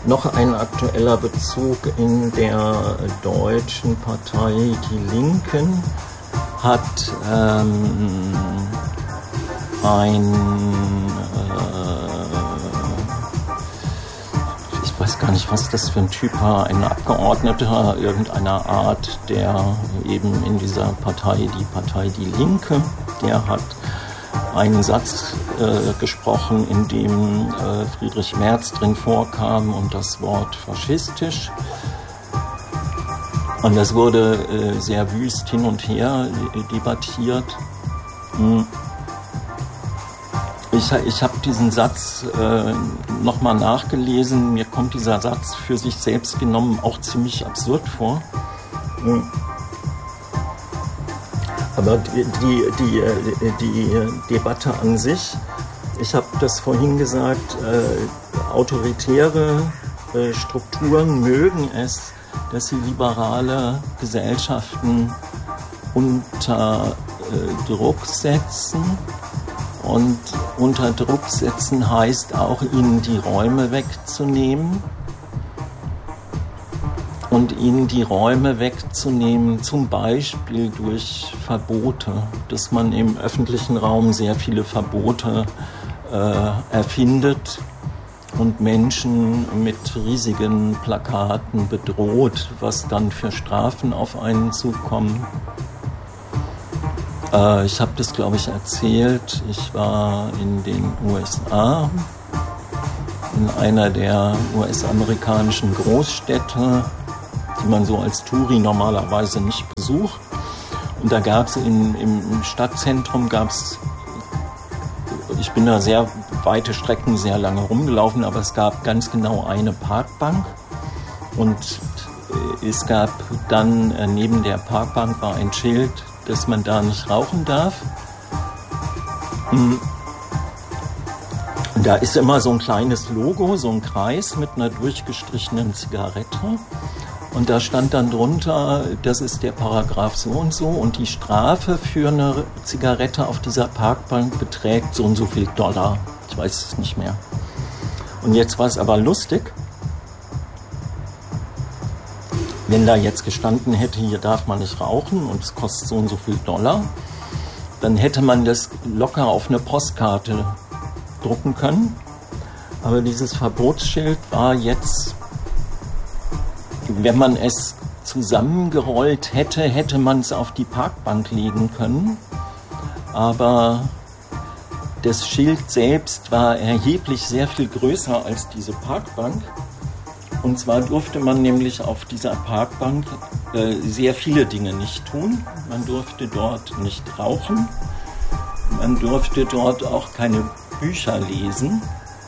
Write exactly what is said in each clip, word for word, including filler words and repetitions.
Noch ein aktueller Bezug: in der deutschen Partei Die Linken hat ähm, ein, äh, ich weiß gar nicht, was das für ein Typ war, ein Abgeordneter irgendeiner Art, der eben in dieser Partei, die Partei Die Linke, der hat einen Satz äh, gesprochen, in dem äh, Friedrich Merz drin vorkam und das Wort faschistisch. Und das wurde äh, sehr wüst hin und her äh, debattiert. Hm. Ich, ich habe diesen Satz äh, nochmal nachgelesen. Mir kommt dieser Satz für sich selbst genommen auch ziemlich absurd vor. Hm. Aber die, die, die, die Debatte an sich, ich habe das vorhin gesagt, äh, autoritäre äh, Strukturen mögen es, dass sie liberale Gesellschaften unter äh, Druck setzen. Und unter Druck setzen heißt auch, ihnen die Räume wegzunehmen. Und ihnen die Räume wegzunehmen, zum Beispiel durch Verbote, dass man im öffentlichen Raum sehr viele Verbote äh, erfindet und Menschen mit riesigen Plakaten bedroht, was dann für Strafen auf einen zukommen. Äh, ich habe das, glaube ich, erzählt. Ich war in den U S A, in einer der U S-amerikanischen Großstädte, die man so als Touri normalerweise nicht besucht. Und da gab es im Stadtzentrum, gab's, ich bin da sehr weite Strecken sehr lange rumgelaufen, aber es gab ganz genau eine Parkbank. Und es gab dann, neben der Parkbank war ein Schild, dass man da nicht rauchen darf. Und da ist immer so ein kleines Logo, so ein Kreis mit einer durchgestrichenen Zigarette. Und da stand dann drunter, das ist der Paragraph so und so und die Strafe für eine Zigarette auf dieser Parkbank beträgt so und so viel Dollar. Ich weiß es nicht mehr. Und jetzt war es aber lustig, wenn da jetzt gestanden hätte, hier darf man nicht rauchen und es kostet so und so viel Dollar, dann hätte man das locker auf eine Postkarte drucken können. Aber dieses Verbotsschild war jetzt, wenn man es zusammengerollt hätte, hätte man es auf die Parkbank legen können. Aber das Schild selbst war erheblich sehr viel größer als diese Parkbank. Und zwar durfte man nämlich auf dieser Parkbank äh, sehr viele Dinge nicht tun. Man durfte dort nicht rauchen. Man durfte dort auch keine Bücher lesen.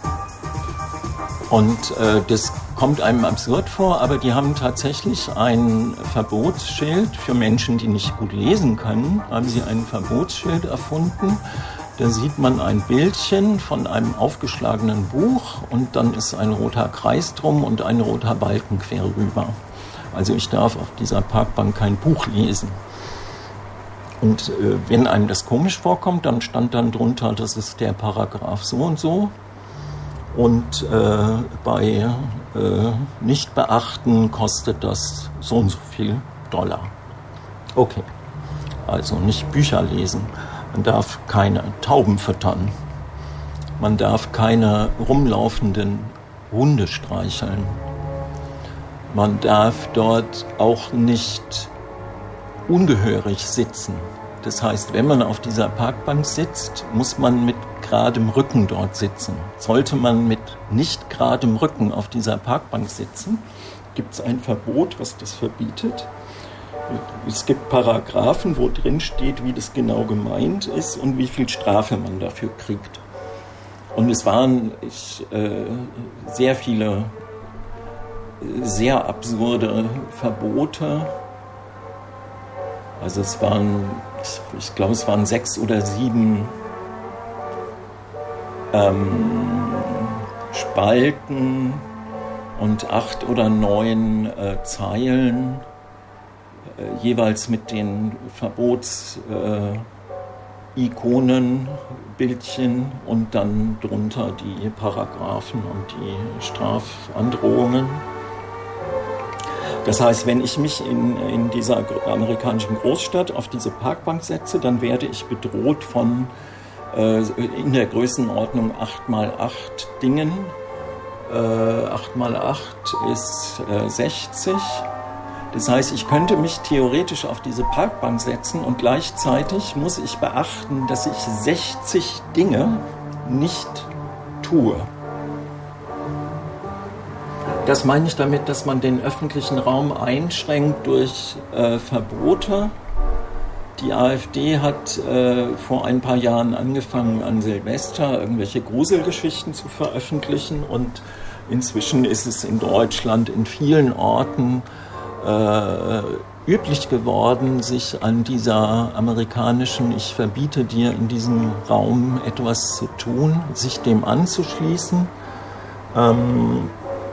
Und äh, das kommt einem absurd vor, aber die haben tatsächlich ein Verbotsschild für Menschen, die nicht gut lesen können, haben sie ein Verbotsschild erfunden. Da sieht man ein Bildchen von einem aufgeschlagenen Buch und dann ist ein roter Kreis drum und ein roter Balken quer rüber. Also ich darf auf dieser Parkbank kein Buch lesen. Und äh, wenn einem das komisch vorkommt, dann stand dann drunter, das ist der Paragraph so und so. Und äh, bei äh, Nichtbeachten kostet das so und so viel Dollar. Okay, also nicht Bücher lesen. Man darf keine Tauben füttern. Man darf keine rumlaufenden Hunde streicheln. Man darf dort auch nicht ungehörig sitzen. Das heißt, wenn man auf dieser Parkbank sitzt, muss man mit geradem Rücken dort sitzen. Sollte man mit nicht geradem Rücken auf dieser Parkbank sitzen, gibt es ein Verbot, was das verbietet. Es gibt Paragraphen, wo drin steht, wie das genau gemeint ist und wie viel Strafe man dafür kriegt. Und es waren ich, äh, sehr viele sehr absurde Verbote. Also es waren, ich, ich glaube, es waren sechs oder sieben ähm, Spalten und acht oder neun äh, Zeilen, äh, jeweils mit den Verbots, äh, Ikonen, Bildchen und dann drunter die Paragraphen und die Strafandrohungen. Das heißt, wenn ich mich in, in dieser amerikanischen Großstadt auf diese Parkbank setze, dann werde ich bedroht von äh, in der Größenordnung acht mal acht Dingen. Äh, acht mal acht ist äh, sechzig. Das heißt, ich könnte mich theoretisch auf diese Parkbank setzen und gleichzeitig muss ich beachten, dass ich sechzig Dinge nicht tue. Das meine ich damit, dass man den öffentlichen Raum einschränkt durch äh, Verbote. Die AfD hat äh, vor ein paar Jahren angefangen, an Silvester irgendwelche Gruselgeschichten zu veröffentlichen und inzwischen ist es in Deutschland in vielen Orten äh, üblich geworden, sich an dieser amerikanischen "Ich verbiete dir in diesem Raum etwas zu tun", sich dem anzuschließen. Ähm,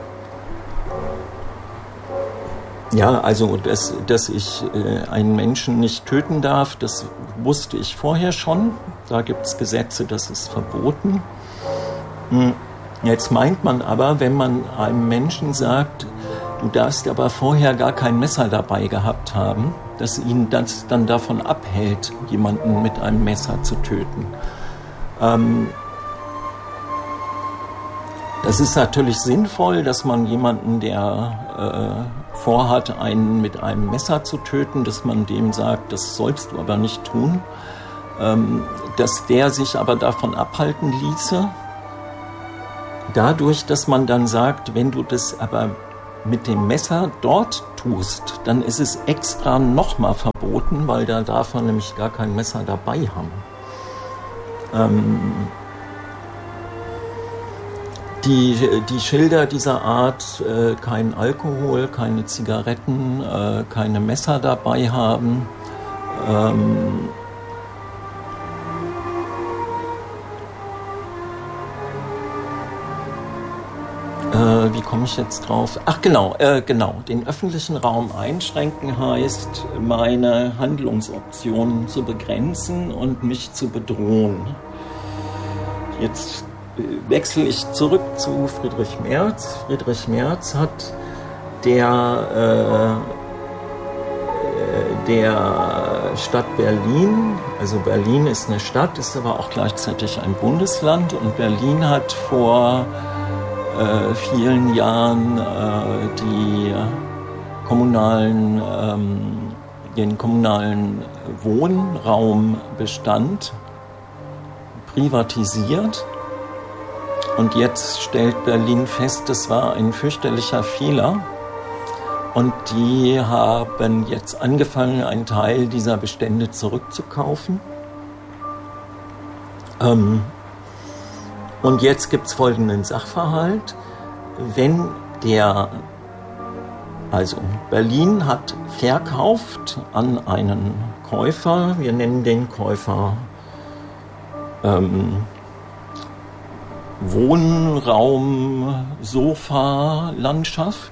Ja, also dass, dass ich äh, einen Menschen nicht töten darf, das wusste ich vorher schon. Da gibt es Gesetze, das ist verboten. Hm. Jetzt meint man aber, wenn man einem Menschen sagt, du darfst aber vorher gar kein Messer dabei gehabt haben, dass ihn das dann davon abhält, jemanden mit einem Messer zu töten. Ähm, das ist natürlich sinnvoll, dass man jemanden, der äh, vorhat, einen mit einem Messer zu töten, dass man dem sagt, das sollst du aber nicht tun, ähm, dass der sich aber davon abhalten ließe, dadurch, dass man dann sagt, wenn du das aber mit dem Messer dort tust, dann ist es extra nochmal verboten, weil da darf man nämlich gar kein Messer dabei haben. Ähm, Die, die Schilder dieser Art, äh, kein Alkohol, keine Zigaretten, äh, keine Messer dabei haben, ähm, äh, wie komme ich jetzt drauf? Ach genau, äh, genau, den öffentlichen Raum einschränken heißt, meine Handlungsoptionen zu begrenzen und mich zu bedrohen. Jetzt wechsle ich zurück zu Friedrich Merz. Friedrich Merz hat der, äh, der Stadt Berlin, also Berlin ist eine Stadt, ist aber auch gleichzeitig ein Bundesland und Berlin hat vor äh, vielen Jahren äh, die kommunalen, ähm, den kommunalen Wohnraumbestand privatisiert. Und jetzt stellt Berlin fest, das war ein fürchterlicher Fehler. Und die haben jetzt angefangen, einen Teil dieser Bestände zurückzukaufen. Ähm, und jetzt gibt es folgenden Sachverhalt. Wenn der, also Berlin hat verkauft an einen Käufer, wir nennen den Käufer ähm, Wohnraum, Sofa, Landschaft.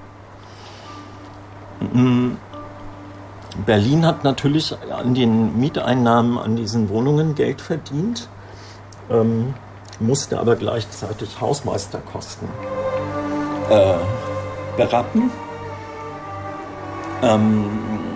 Berlin hat natürlich an den Mieteinnahmen an diesen Wohnungen Geld verdient, ähm, musste aber gleichzeitig Hausmeisterkosten äh, berappen. Ähm,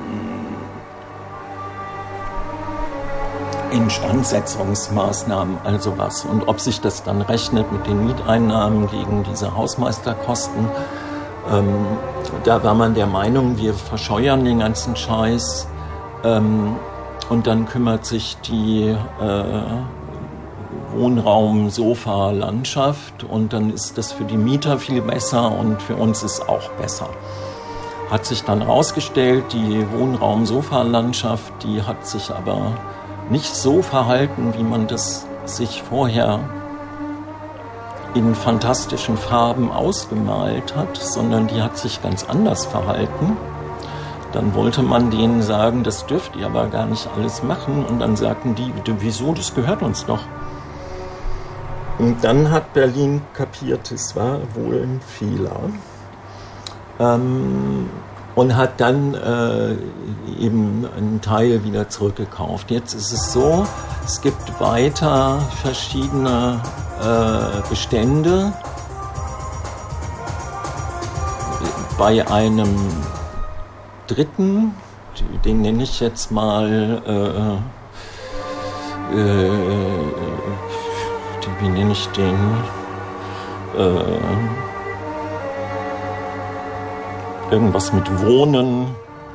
Instandsetzungsmaßnahmen, also was. Und ob sich das dann rechnet mit den Mieteinnahmen gegen diese Hausmeisterkosten, ähm, da war man der Meinung, wir verscheuern den ganzen Scheiß ähm, und dann kümmert sich die äh, Wohnraum, Sofa, Landschaft und dann ist das für die Mieter viel besser und für uns ist auch besser. Hat sich dann herausgestellt, die Wohnraum, Sofa, Landschaft, die hat sich aber nicht so verhalten, wie man das sich vorher in fantastischen Farben ausgemalt hat, sondern die hat sich ganz anders verhalten. Dann wollte man denen sagen, das dürft ihr aber gar nicht alles machen. Und dann sagten die, wieso, das gehört uns doch. Und dann hat Berlin kapiert, es war wohl ein Fehler. Ähm, und hat dann äh, eben einen Teil wieder zurückgekauft. Jetzt ist es so, es gibt weiter verschiedene äh, Bestände. Bei einem dritten, den nenne ich jetzt mal, äh, äh, wie nenne ich den? Äh, irgendwas mit Wohnen.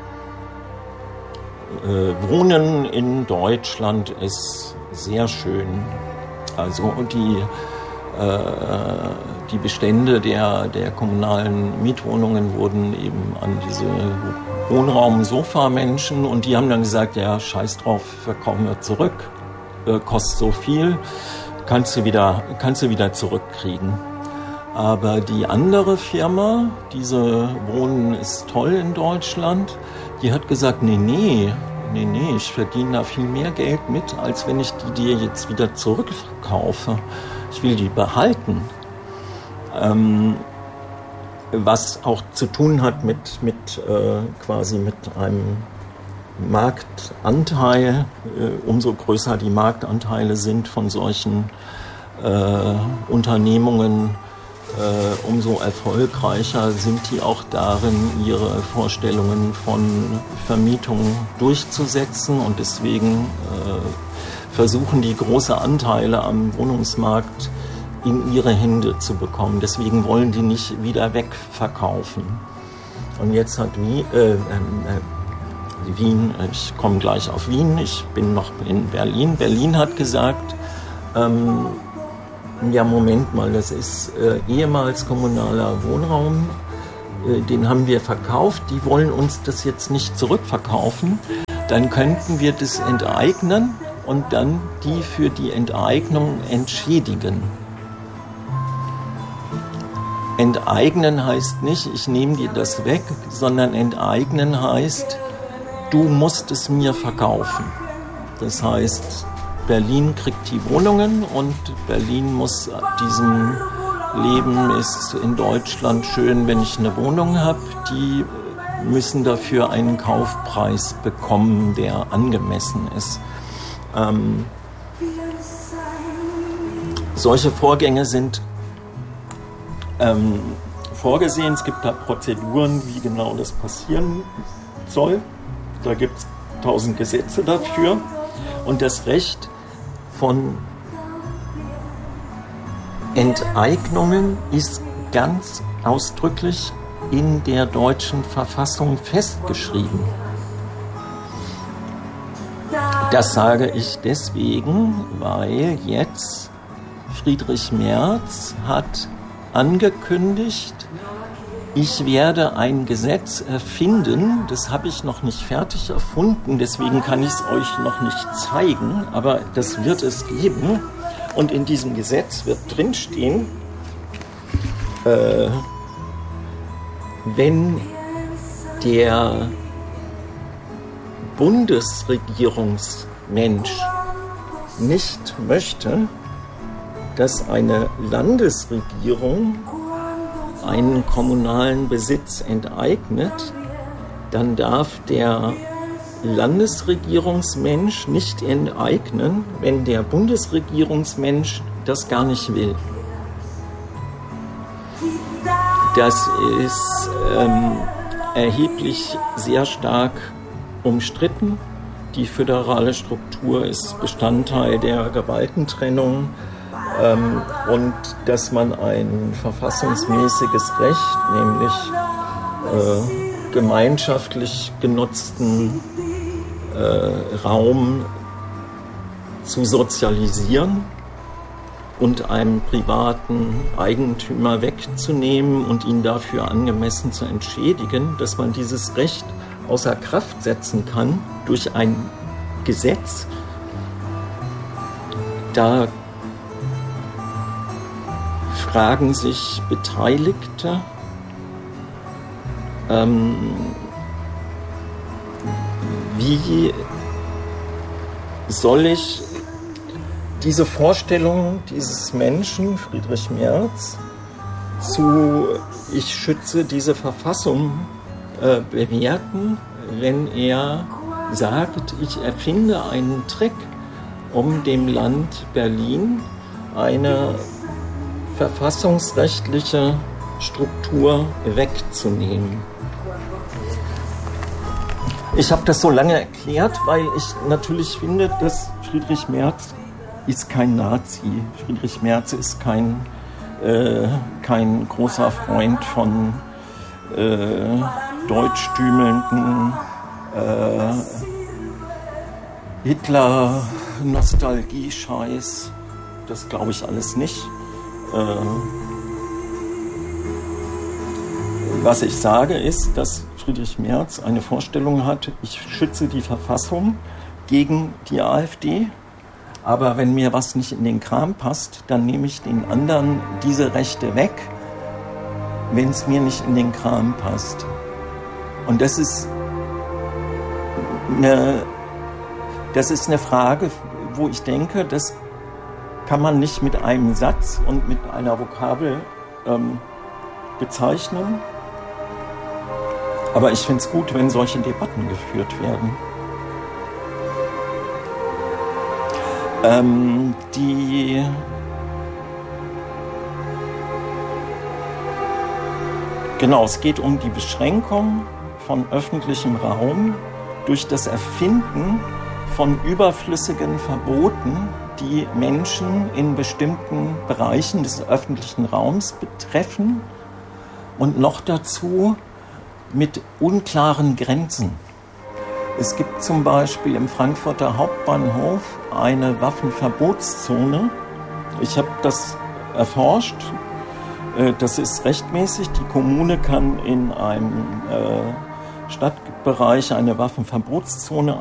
Äh, Wohnen in Deutschland ist sehr schön. Also und die, äh, die Bestände der, der kommunalen Mietwohnungen wurden eben an diese Wohnraum-Sofa-Menschen, und die haben dann gesagt, ja, scheiß drauf, verkaufen wir zurück, äh, kostet so viel, kannst du wieder, kannst du wieder zurückkriegen. Aber die andere Firma, diese Wohnen ist toll in Deutschland, die hat gesagt, nee, nee, nee, nee, ich verdiene da viel mehr Geld mit, als wenn ich die dir jetzt wieder zurückverkaufe. Ich will die behalten. Ähm, was auch zu tun hat mit, mit äh, quasi mit einem Marktanteil. Äh, umso größer die Marktanteile sind von solchen äh, Unternehmungen, äh, umso erfolgreicher sind die auch darin, ihre Vorstellungen von Vermietung durchzusetzen, und deswegen äh, versuchen die große Anteile am Wohnungsmarkt in ihre Hände zu bekommen. Deswegen wollen die nicht wieder wegverkaufen. Und jetzt hat Wien, äh, äh, Wien, ich komme gleich auf Wien, ich bin noch in Berlin. Berlin hat gesagt, ähm, ja, Moment mal, das ist äh, ehemals kommunaler Wohnraum, äh, den haben wir verkauft, die wollen uns das jetzt nicht zurückverkaufen, dann könnten wir das enteignen und dann die für die Enteignung entschädigen. Enteignen heißt nicht, ich nehme dir das weg, sondern enteignen heißt, du musst es mir verkaufen. Das heißt, Berlin kriegt die Wohnungen und Berlin muss diesem Leben ist in Deutschland schön, wenn ich eine Wohnung habe. Die müssen dafür einen Kaufpreis bekommen, der angemessen ist. Ähm, solche Vorgänge sind ähm, vorgesehen. Es gibt da Prozeduren, wie genau das passieren soll. Da gibt es tausend Gesetze dafür. Und das Recht von Enteignungen ist ganz ausdrücklich in der deutschen Verfassung festgeschrieben. Das sage ich deswegen, weil jetzt Friedrich Merz hat angekündigt, ich werde ein Gesetz erfinden, das habe ich noch nicht fertig erfunden, deswegen kann ich es euch noch nicht zeigen, aber das wird es geben. Und in diesem Gesetz wird drinstehen, äh, wenn der Bundesregierungsmensch nicht möchte, dass eine Landesregierung einen kommunalen Besitz enteignet, dann darf der Landesregierungsmensch nicht enteignen, wenn der Bundesregierungsmensch das gar nicht will. Das ist ähm, erheblich sehr stark umstritten. Die föderale Struktur ist Bestandteil der Gewaltentrennung. Ähm, und dass man ein verfassungsmäßiges Recht, nämlich äh, gemeinschaftlich genutzten äh, Raum zu sozialisieren und einem privaten Eigentümer wegzunehmen und ihn dafür angemessen zu entschädigen, dass man dieses Recht außer Kraft setzen kann durch ein Gesetz, da fragen sich Beteiligte, ähm, wie soll ich diese Vorstellung dieses Menschen, Friedrich Merz, zu ich schütze diese Verfassung äh, bewerten, wenn er sagt, ich erfinde einen Trick, um dem Land Berlin eine verfassungsrechtliche Struktur wegzunehmen. Ich habe das so lange erklärt, weil ich natürlich finde, dass Friedrich Merz ist kein Nazi. Friedrich Merz ist kein, äh, kein großer Freund von äh, deutschtümelnden äh, Hitler-Nostalgie-Scheiß. Das glaube ich alles nicht. Äh, was ich sage ist, dass Friedrich Merz eine Vorstellung hat, ich schütze die Verfassung gegen die AfD, aber wenn mir was nicht in den Kram passt, dann nehme ich den anderen diese Rechte weg, wenn es mir nicht in den Kram passt. Und das ist eine, das ist eine Frage, wo ich denke, das kann man nicht mit einem Satz und mit einer Vokabel ähm, bezeichnen. Aber ich finde es gut, wenn solche Debatten geführt werden. Ähm, die genau, es geht um die Beschränkung von öffentlichem Raum durch das Erfinden von überflüssigen Verboten, die Menschen in bestimmten Bereichen des öffentlichen Raums betreffen und noch dazu mit unklaren Grenzen. Es gibt zum Beispiel im Frankfurter Hauptbahnhof eine Waffenverbotszone. Ich habe das erforscht. Das ist rechtmäßig. Die Kommune kann in einem Stadtbereich eine Waffenverbotszone